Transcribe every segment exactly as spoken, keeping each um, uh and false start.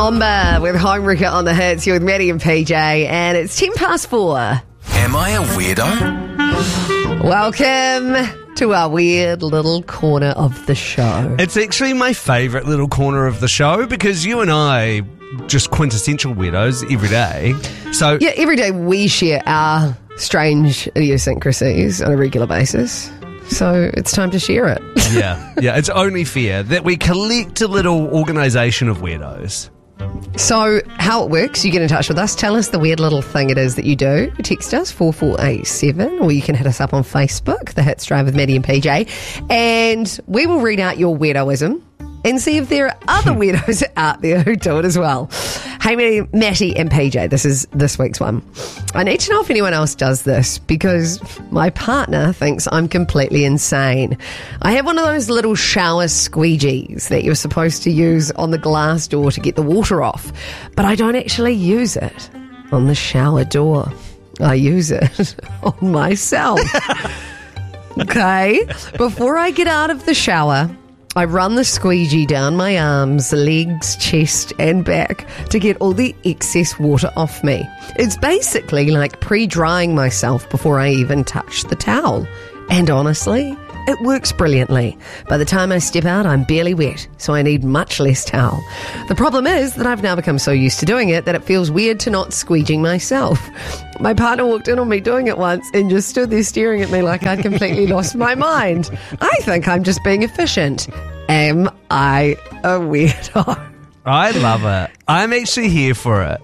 Omba with Homewrecker on the hits. You're with Maddie and P J, and it's ten past four. Am I a weirdo? Welcome to our weird little corner of the show. It's actually my favourite little corner of the show because you and I, just quintessential weirdos every day. So Yeah, every day we share our strange idiosyncrasies on a regular basis. So it's time to share it. yeah, yeah, it's only fair that we collect a little organisation of weirdos. So how it works, you get in touch with us, tell us the weird little thing it is that you do. Text us four four eight seven, or you can hit us up on Facebook, The Hits Drive with Maddie and P J, and we will read out your weirdoism and see if there are other weirdos out there who do it as well. Hey, Maddie, Matty and P J, this is this week's one. I need to know if anyone else does this because my partner thinks I'm completely insane. I have one of those little shower squeegees that you're supposed to use on the glass door to get the water off, but I don't actually use it on the shower door. I use it on myself. Okay? Before I get out of the shower, I run the squeegee down my arms, legs, chest and back to get all the excess water off me. It's basically like pre-drying myself before I even touch the towel. And honestly, it works brilliantly. By the time I step out, I'm barely wet, so I need much less towel. The problem is that I've now become so used to doing it that it feels weird to not squeegeeing myself. My partner walked in on me doing it once and just stood there staring at me like I'd completely lost my mind. I think I'm just being efficient. Am I a weirdo? I love it. I'm actually here for it.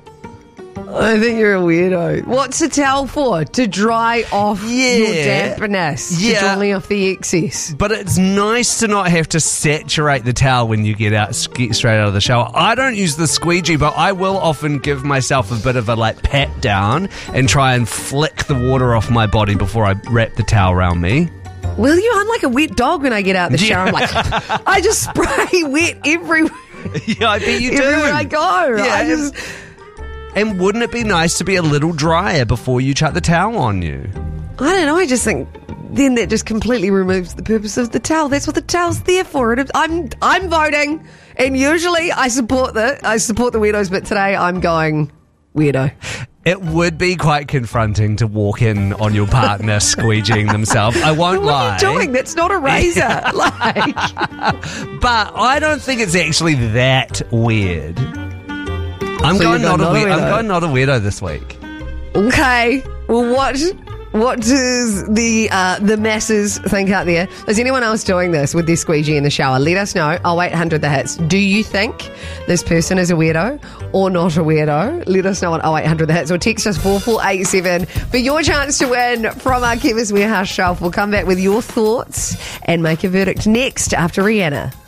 I think you're a weirdo. What's a towel for? To dry off Yeah. your dampness. Yeah. To dry off the excess. But it's nice to not have to saturate the towel when you get out, get straight out of the shower. I don't use the squeegee, but I will often give myself a bit of a like pat down and try and flick the water off my body before I wrap the towel around me. Will you? I'm like a wet dog when I get out the shower. I'm like, I just spray wet everywhere. Yeah, I bet you do. Everywhere I go. Yeah, I just... And wouldn't it be nice to be a little drier before you chuck the towel on you? I don't know. I just think then that just completely removes the purpose of the towel. That's what the towel's there for. It- I'm I'm voting, and usually I support the I support the weirdos, but today I'm going weirdo. It would be quite confronting to walk in on your partner squeegeeing themselves. I won't What lie. are you doing? That's not a razor. Like, But I don't think it's actually that weird. I'm So going you're not, going a not a weird, I'm weirdo. going not a weirdo this week. okay. Well, what what does the uh, the masses think out there? Is anyone else doing this with their squeegee in the shower? Let us know. Oh, eight hundred the hits. Do you think this person is a weirdo or not a weirdo? Let us know on oh eight hundred the hits or text us four four eight seven for your chance to win from our Chemist Warehouse shelf. We'll come back with your thoughts and make a verdict next after Rihanna.